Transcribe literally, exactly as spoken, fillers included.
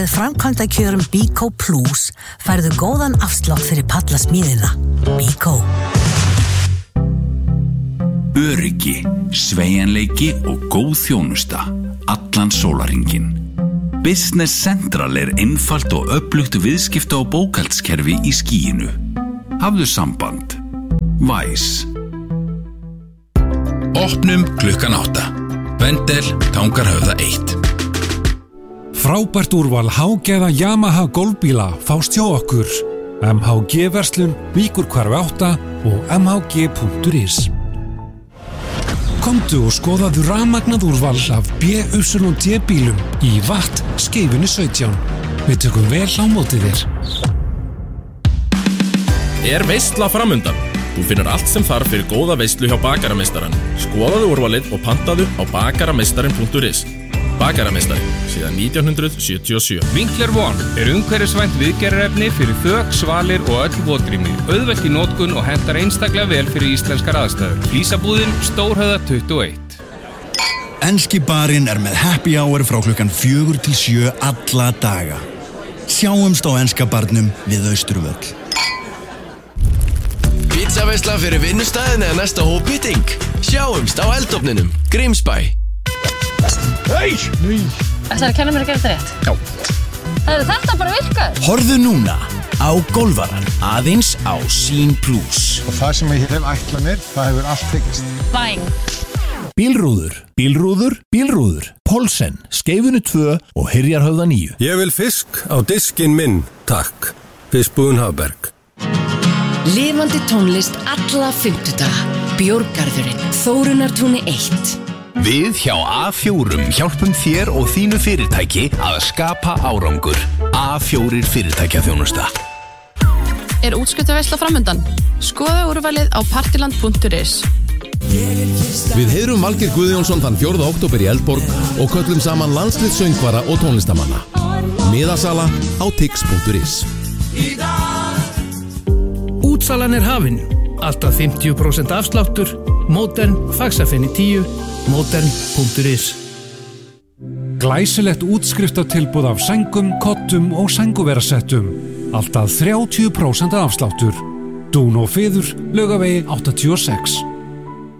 Framkvæmdakjörum Bíkó Plus færðu góðan afslátt fyrir pallasmíðina. Bíkó. Öryggi, sveigjanleiki og góð þjónusta allan sólarhringinn. Business Central er einfalt og öflugt viðskipta- og bókhaldskerfi í skýinu. Hafðu samband. Væs. Opnum klukkan átta. Vendel, Tangarhöfða eitt. Frábært úrval hágæða Yamaha golfbíla fást hjá okkur. M H G-verslun, Víkurhvarfi átta og m h g punktur is. Komdu og skoðaðu rafmagnað úrval af B Y D bílum í Watt Skeifunni sautján. Við tökum vel á móti þér. Er veisla framundan? Þú finnur allt sem þarf fyrir góða veislu hjá Bakarameistarann. Skoðaðu úrvalið og pantaðu á bakarameistarin punktur is. Bakarameistari, síðan nítján hundruð sjötíu og sjö. Winkler One er umhverfisvænt viðgerðarefni fyrir þök, svalir og öll votrými. Auðvelt í notkun og hentar einstaklega vel fyrir íslenskar aðstæður. Flísabúðin Stórhöfða tuttugu og eitt. Enski barinn er með happy hour frá klukkan fjögur til sjö alla daga. Sjáumst á enska barnum við Austurvöll. Pizzaveisla fyrir vinnustæðin eða næsta hópmeeting. Sjáumst á eldofninum, Grímsbæ. Hei! Ætlarðu að kenna mér að gera þetta rétt? Já. Það er þetta bara virkar. Horfðu núna á Golfarann, aðeins á Sín Plus. Og það sem ég hef ætlað mér, það hefur allt tekist. Bæn. Bílrúður, bílrúður, bílrúður. Pólsen, Skeifunni tvö og Hyrjarhöfða níu. Ég vil fisk á diskinn minn, takk. Fiskbúðin Hafberg. Lifandi tónlist alla fimmtudaga. Bjórgarðurinn, Þórunartúni eitt. Við hjá A fjórum hjálpum þér og þínu fyrirtæki að skapa árangur. A fjórir fyrirtækjaþjónusta. Er útskriftarveisla framundan? Skoða úrvalið á partiland punktur is. Við heiðrum Valgeir Guðjónsson þann fjórða október í Eldborg og köllum saman landslið söngvara og tónlistamanna. Miðasala á tix punktur is. Útsalan er hafin. Alltaf fimmtíu prósent afsláttur. Modern, Faxafenni tíu, modern punktur is. Glæsilegt útskriftartilboð af sængum, kottum og sænguverasettum. Alltaf þrjátíu prósent afsláttur. Dún og Fiður, Laugavegi áttatíu og sex.